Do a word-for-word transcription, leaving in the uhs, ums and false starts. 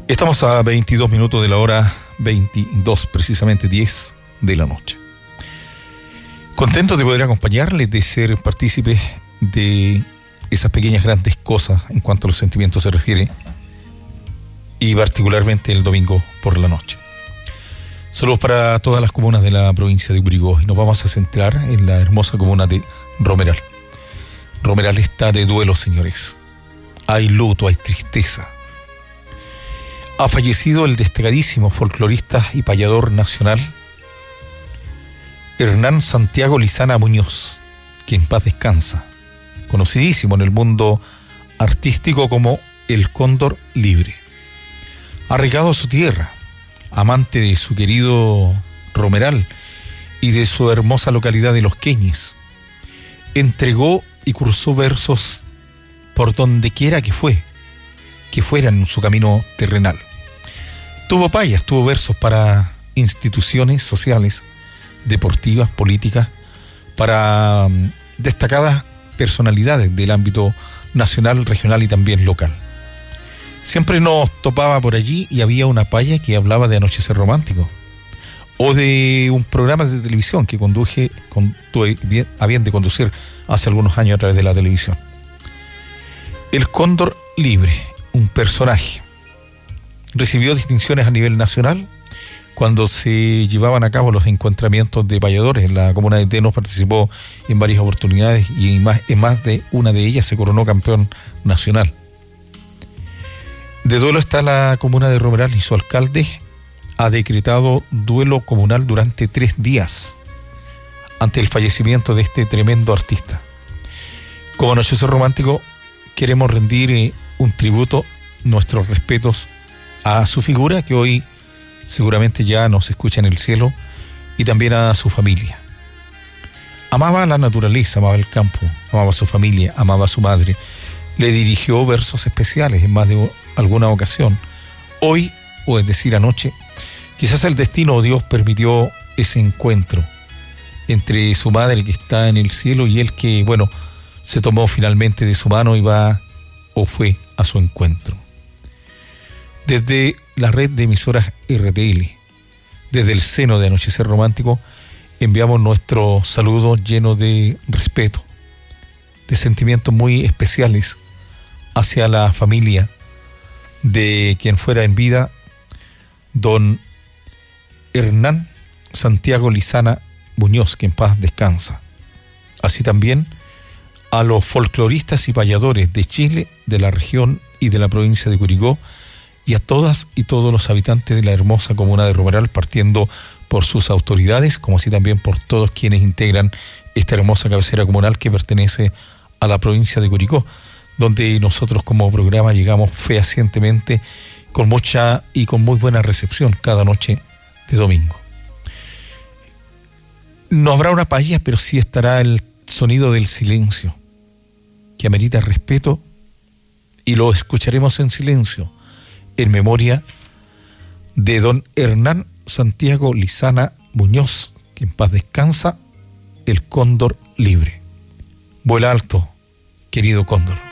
Estamos a veintidós minutos de la hora veintidós, precisamente diez de la noche. Contento de poder acompañarles, de ser partícipes de esas pequeñas grandes cosas en cuanto a los sentimientos se refiere, y particularmente el domingo por la noche. Saludos para todas las comunas de la provincia de Curicó, y nos vamos a centrar en la hermosa comuna de Romeral. Romeral está de duelo, señores. Hay luto, hay tristeza. Ha fallecido el destacadísimo folclorista y payador nacional Hernán Santiago Lizana Muñoz, que en paz descansa, conocidísimo en el mundo artístico como el Cóndor Libre. Arraigado a su tierra, amante de su querido Romeral y de su hermosa localidad de Los Queñes, entregó y cursó versos por donde quiera que fue, que fueran su camino terrenal. Tuvo payas, tuvo versos para instituciones sociales, deportivas, políticas, para um, destacadas personalidades del ámbito nacional, regional y también local. Siempre nos topaba por allí y había una paya que hablaba de Anochecer Romántico, o de un programa de televisión que conduje, con, tuve bien, a bien de conducir hace algunos años a través de la televisión. El Cóndor Libre, un personaje. Recibió distinciones a nivel nacional cuando se llevaban a cabo los encontramientos de payadores. En la comuna de Tenos participó en varias oportunidades y en más, en más de una de ellas se coronó campeón nacional. De duelo está la comuna de Romeral, y su alcalde ha decretado duelo comunal durante tres días ante el fallecimiento de este tremendo artista. Como Anochecer Romántico queremos rendir eh, un tributo, nuestros respetos a su figura, que hoy seguramente ya nos escucha en el cielo, y también a su familia. Amaba la naturaleza, amaba el campo, amaba a su familia, amaba a su madre. Le dirigió versos especiales en más de alguna ocasión. Hoy, o es decir anoche, quizás el destino o Dios permitió ese encuentro entre su madre, que está en el cielo, y él que, bueno, se tomó finalmente de su mano y va o fue a su encuentro. Desde la red de emisoras R T L, desde el seno de Anochecer Romántico, enviamos nuestro saludo lleno de respeto, de sentimientos muy especiales hacia la familia de quien fuera en vida, don Hernán Santiago Lizana Muñoz, que en paz descansa. Así también a los folcloristas y payadores de Chile, de la región y de la provincia de Curicó, y a todas y todos los habitantes de la hermosa comuna de Romeral, partiendo por sus autoridades, como así también por todos quienes integran esta hermosa cabecera comunal que pertenece a la provincia de Curicó, donde nosotros como programa llegamos fehacientemente, con mucha y con muy buena recepción cada noche de domingo. No habrá una paya, pero sí estará el sonido del silencio, que amerita respeto, y lo escucharemos en silencio, en memoria de don Hernán Santiago Lizana Muñoz, que en paz descansa, el Cóndor Libre. Vuela alto, querido Cóndor.